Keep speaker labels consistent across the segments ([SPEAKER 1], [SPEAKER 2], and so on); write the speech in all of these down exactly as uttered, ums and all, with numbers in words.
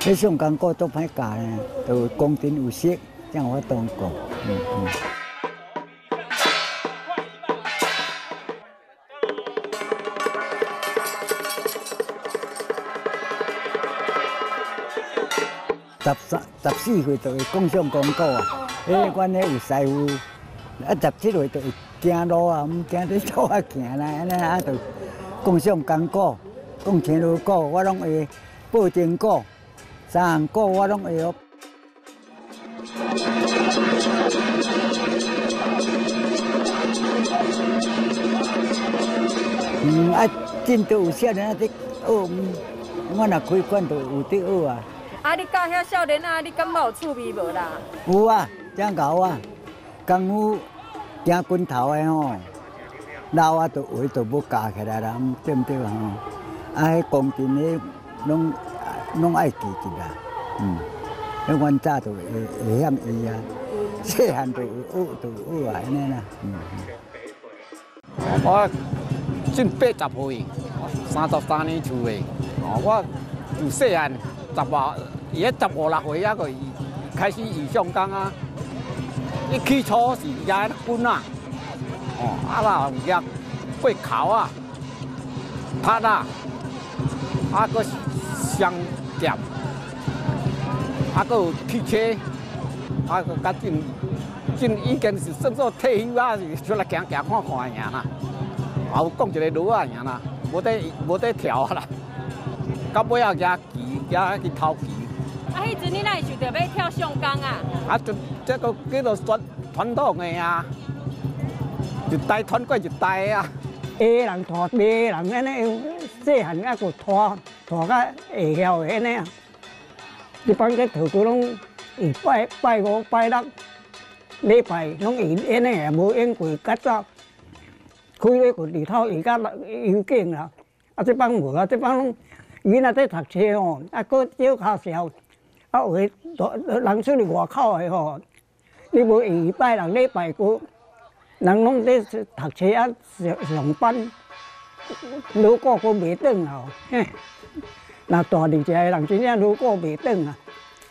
[SPEAKER 1] 你上工课都歹教呢，就公平有色，这样我当过。嗯嗯。十三、十四岁就会讲上讲古啊，迄阮迄有师傅，啊十七岁就会行路啊，毋行咧路啊行啦，安尼啊就讲上讲古，讲青路古，我拢会报真古，三项古我拢会学。嗯啊，真都有少年仔伫学，我若开馆就有伫学啊。
[SPEAKER 2] 啊！你教遐少年啊，你感觉有趣味无啦？
[SPEAKER 1] 有啊，真够啊！功夫行拳头的吼，老啊，就话就要教起来啦，对毋对啊？吼，啊，迄公平的拢拢爱记住啦，嗯，迄阮早就会会晓伊啊，细汉就有学就有学啊，安尼啦，嗯。
[SPEAKER 3] 我近八十岁，三十三年厝的，哦，我自细汉。十八，伊迄十五六岁啊，个开始伊上工啊。一起初是压棍啊，哦，啊啦压过口啊，拍啊，啊个商店，啊个有汽车，啊个甲进进已经是算作退休啊，是出来行行看看尔啦。啊有讲一个路啊尔啦，无得无得跳啊啦，到尾啊压旗。也去偷旗。
[SPEAKER 2] 啊，迄阵你哪会想着要跳上工啊？
[SPEAKER 3] 啊，就这个叫做传传统的啊，一代传过一代啊。
[SPEAKER 4] 下人拖，下人安尼，细汉啊个拖拖到会晓的安尼啊。一般个头家拢以拜拜五拜六礼拜拢以安尼啊，无演过较早。开咧个日头伊甲有劲啦，啊这帮无啊，这帮拢。囡仔在读册吼，啊，搁少较少，啊，有诶，人出去外口诶吼，你无礼拜六礼拜过，人拢在读册啊，上上班，如果搁袂转啊，嘿，那大二只诶人真正如果袂转啊。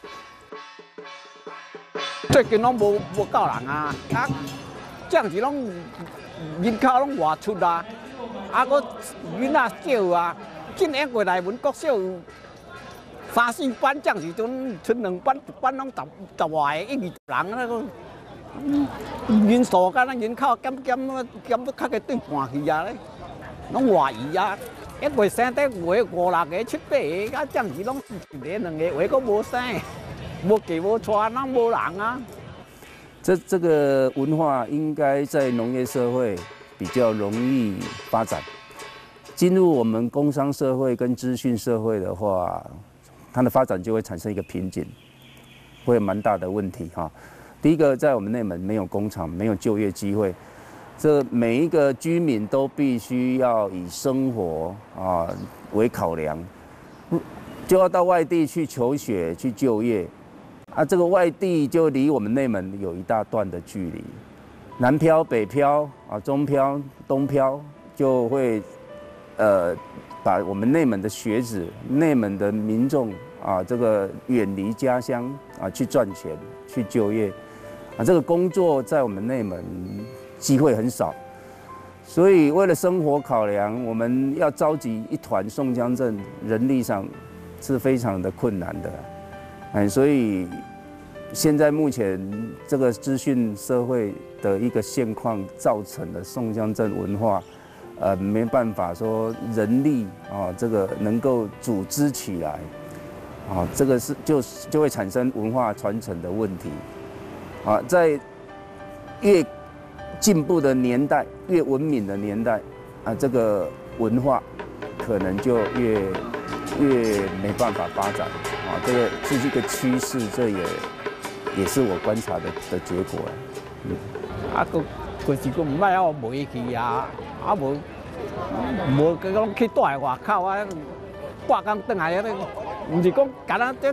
[SPEAKER 3] 最近拢无无够人啊，啊，这是拢人口拢外出啊，啊，搁囡仔少啊。今年过来阮国小三四班，这时阵出两班，一班拢十十外个，一二人那个人数甲咱人口减减减到较个对半去啊咧，拢外移啊！一月生得月五六个、七八个，啊，这时拢一个两个，话阁无生，无嫁无娶，那无人啊。
[SPEAKER 5] 这这个文化应该在农业社会比较容易发展。进入我们工商社会跟资讯社会的话，它的发展就会产生一个瓶颈，会有蛮大的问题哈。第一个，在我们内门没有工厂，没有就业机会，这每一个居民都必须要以生活啊为考量，就要到外地去求学、去就业，啊，这个外地就离我们内门有一大段的距离，南漂、北漂啊、中漂、东漂就会。呃，把我们内门的学子、内门的民众啊，这个远离家乡啊，去赚钱、去就业，啊，这个工作在我们内门机会很少，所以为了生活考量，我们要召集一团宋江镇，人力上是非常的困难的，哎，所以现在目前这个资讯社会的一个现况，造成了宋江镇文化。呃，没办法说人力啊，这个能够组织起来，啊，这个是就就会产生文化传承的问题，啊，在越进步的年代、越文明的年代，啊，这个文化可能就越越没办法发展，啊，这个这是一个趋势，这也也是我观察的的结果了，嗯，
[SPEAKER 3] 啊，个过时个唔歹啊，袂去啊。啊无无，佮讲去住外口啊，八工转来啊，毋是讲干那这